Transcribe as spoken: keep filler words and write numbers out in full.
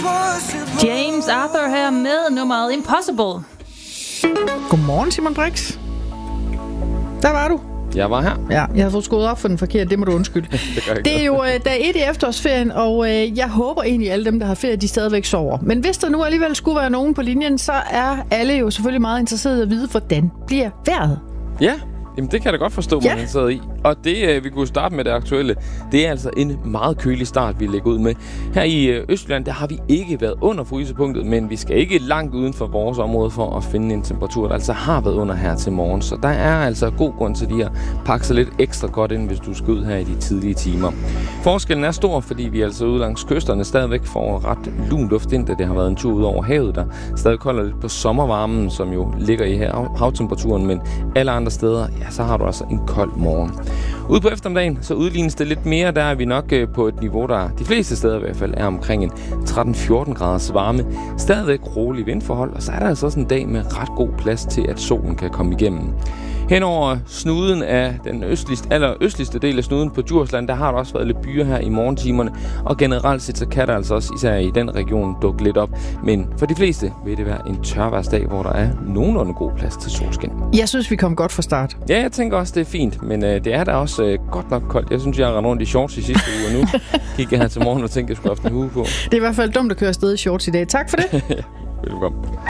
James Arthur her med nummeret Impossible. Godmorgen, Simon Brix. Der var du. Jeg var her. Ja, jeg har fået skruet op for den forkerte, det må du undskylde. det, gør det er jo uh, dag et i efterårsferien, og uh, jeg håber egentlig, at alle dem, der har ferie, de stadigvæk sover. Men hvis der nu alligevel skulle være nogen på linjen, så er alle jo selvfølgelig meget interesserede i at vide, hvordan bliver vejret. Ja, jamen det kan jeg da godt forstå, ja. man sidder i. Og det, vi kunne starte med det aktuelle, det er altså en meget kølig start, vi lægger ud med. Her i Østjylland, der har vi ikke været under frysepunktet, men vi skal ikke langt uden for vores område for at finde en temperatur, der altså har været under her til morgen. Så der er altså god grund til lige at pakke sig lidt ekstra godt ind, hvis du skal ud her i de tidlige timer. Forskellen er stor, fordi vi altså ude langs kysterne stadigvæk får ret lun luft ind, da det har været en tur ud over havet, der stadig kolder lidt på sommervarmen, som jo ligger i her havtemperaturen, men alle andre steder, ja, så har du altså en kold morgen. Ude på eftermiddagen, så udlignes det lidt mere. Der er vi nok øh, på et niveau, der de fleste steder i hvert fald er omkring en tretten fjorten graders varme. Stadigvæk rolig vindforhold, og så er der altså også en dag med ret god plads til, at solen kan komme igennem. Henover snuden af den østligste, aller østligste del af snuden på Djursland, der har der også været lidt byer her i morgentimerne, og generelt set så kan der altså også især i den region dukke lidt op. Men for de fleste vil det være en tørværsdag, hvor der er nogenlunde god plads til solskin. Jeg synes, vi kom godt fra start. Ja, jeg tænker også, det er fint, men øh, det er da også øh, godt nok koldt. Jeg synes, jeg har rendt rundt i shorts i sidste uge, og nu gik jeg her til morgen og tænkte, at jeg skulle have haft en hue på. Det er i hvert fald dumt at køre afsted i shorts i dag. Tak for det. Velkommen.